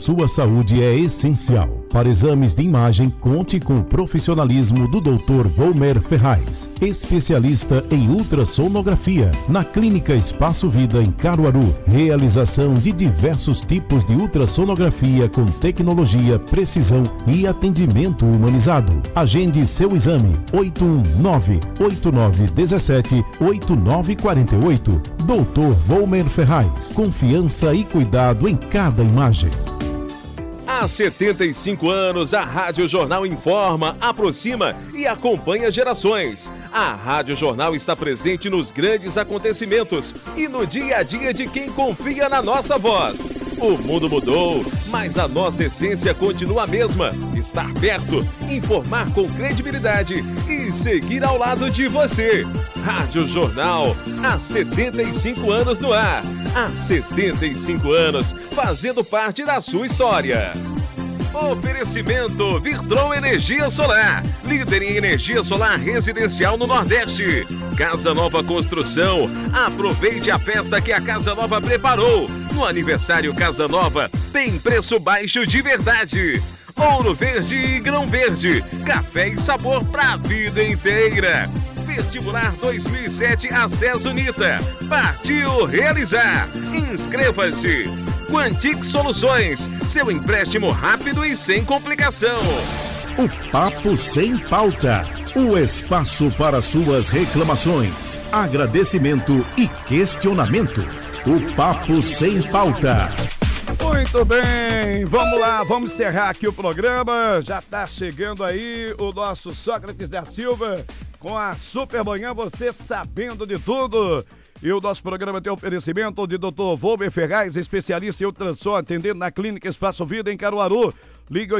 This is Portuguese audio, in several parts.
sua saúde é essencial. Para exames de imagem, conte com o profissionalismo do Dr. Volmer Ferraz, especialista em ultrassonografia, na Clínica Espaço Vida em Caruaru. Realização de diversos tipos de ultrassonografia com tecnologia, precisão e atendimento humanizado. Agende seu exame 819-8917-8948. Dr. Volmer Ferraz, confiança e cuidado em cada imagem. Há 75 anos, a Rádio Jornal informa, aproxima e acompanha gerações. A Rádio Jornal está presente nos grandes acontecimentos e no dia a dia de quem confia na nossa voz. O mundo mudou, mas a nossa essência continua a mesma. Estar perto, informar com credibilidade e seguir ao lado de você. Rádio Jornal, há 75 anos no ar. Há 75 anos, fazendo parte da sua história. Oferecimento Virtron Energia Solar, líder em energia solar residencial no Nordeste. Casa Nova Construção, aproveite a festa que a Casa Nova preparou. No aniversário Casa Nova, tem preço baixo de verdade. Ouro Verde e Grão Verde, café e sabor pra vida inteira. Vestibular 2007 Acesso Unita. Partiu realizar. Inscreva-se. Quantic Soluções, seu empréstimo rápido e sem complicação. O Papo Sem Pauta, o espaço para suas reclamações, agradecimento e questionamento. O Papo Sem Pauta. Muito bem, vamos lá, vamos encerrar aqui o programa. Já está chegando aí o nosso Sócrates da Silva com a Super Manhã, você sabendo de tudo. E o nosso programa tem oferecimento de Dr. Volmer Ferraz, especialista em ultrassom, atendendo na Clínica Espaço Vida em Caruaru. Liga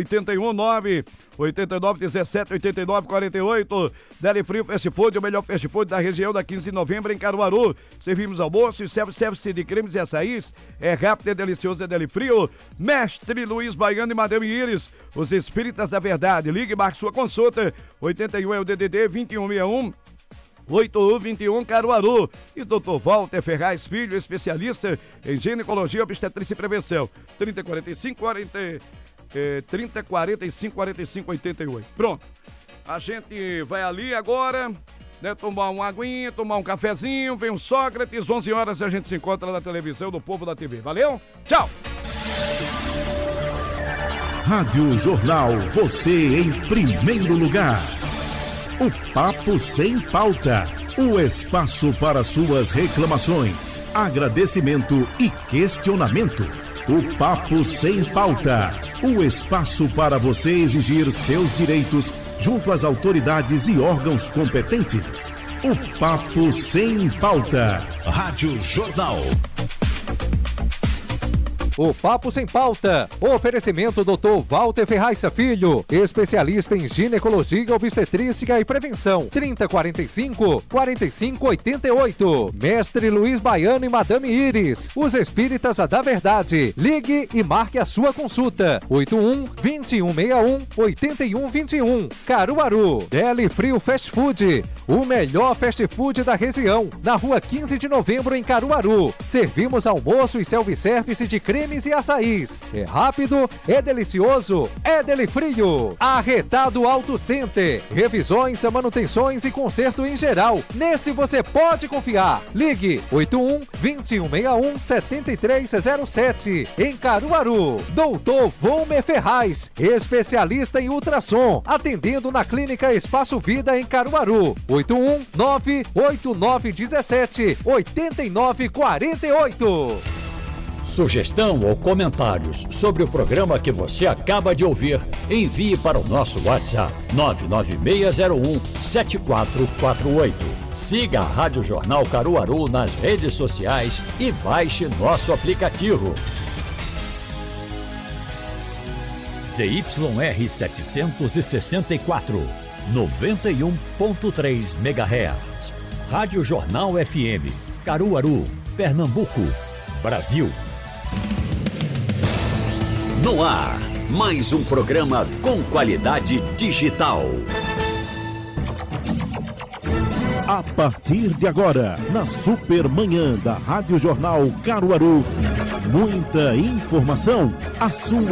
819-8917-8948. Deli Frio Fast Food, o melhor fast food da região, da 15 de novembro em Caruaru. Servimos almoço e service de cremes e açaís. É rápido, é delicioso, é Deli Frio. Mestre Luiz Baiano e Madame Iris, os espíritas da verdade. Ligue e marque sua consulta. 81 é o DDD 2161 8121 Caruaru. E Dr. Walter Ferraz Filho, especialista em ginecologia, obstetrícia e prevenção. 3045-4588. Pronto. A gente vai ali agora, né, tomar uma aguinha, tomar um cafezinho, vem o Sócrates, 11 horas a gente se encontra na televisão do Povo da TV. Valeu? Tchau! Rádio Jornal, você em primeiro lugar. O Papo Sem Pauta, o espaço para suas reclamações, agradecimento e questionamento. O Papo Sem Pauta, o espaço para você exigir seus direitos junto às autoridades e órgãos competentes. O Papo Sem Pauta. Rádio Jornal. O Papo Sem Pauta. Oferecimento Dr. Walter Ferraz Filho, especialista em ginecologia, obstetrícia e prevenção. 3045-4588. Mestre Luiz Baiano e Madame Iris, os espíritas da verdade. Ligue e marque a sua consulta. 81-2161-8121. Caruaru. Deli Frio Fast Food, o melhor fast food da região. Na rua 15 de novembro em Caruaru. Servimos almoço e self-service de cremes e açaís. É rápido, é delicioso, é Deli Frio. Arretado Auto Center. Revisões, manutenções e conserto em geral. Nesse você pode confiar. Ligue 81-2161-7307 em Caruaru. Doutor Volmer Ferraz, especialista em ultrassom, atendendo na Clínica Espaço Vida em Caruaru. 81-98917-8948. Sugestão ou comentários sobre o programa que você acaba de ouvir, envie para o nosso WhatsApp 99601-7448. Siga a Rádio Jornal Caruaru nas redes sociais e baixe nosso aplicativo. ZYR 764, 91.3 MHz. Rádio Jornal FM, Caruaru, Pernambuco, Brasil. No ar, mais um programa com qualidade digital. A partir de agora, na Super Manhã da Rádio Jornal Caruaru, muita informação, a sua